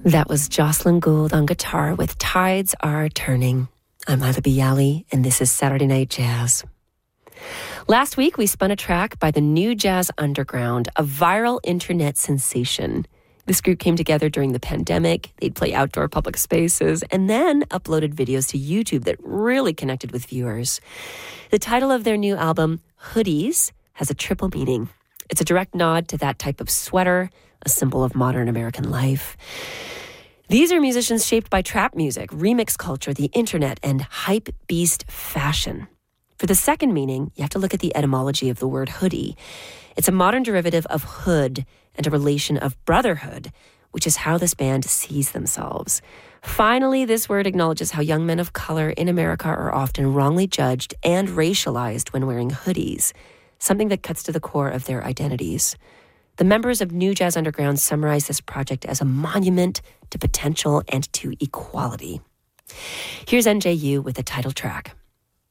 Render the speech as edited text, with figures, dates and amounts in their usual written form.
That was Jocelyn Gould on guitar with Tides Are Turning. I'm Ila Bialy, and this is Saturday Night Jazz. Last week, we spun a track by the New Jazz Underground, a viral internet sensation. This group came together during the pandemic. They'd play outdoor public spaces and then uploaded videos to YouTube that really connected with viewers. The title of their new album, Hoodies, has a triple meaning. It's a direct nod to that type of sweater, a symbol of modern American life. These are musicians shaped by trap music, remix culture, the internet, and hype beast fashion. For the second meaning, you have to look at the etymology of the word hoodie. It's a modern derivative of hood and a relation of brotherhood, which is how this band sees themselves. Finally, this word acknowledges how young men of color in America are often wrongly judged and racialized when wearing hoodies, something that cuts to the core of their identities. The members of New Jazz Underground summarize this project as a monument to potential and to equality. Here's NJU with the title track.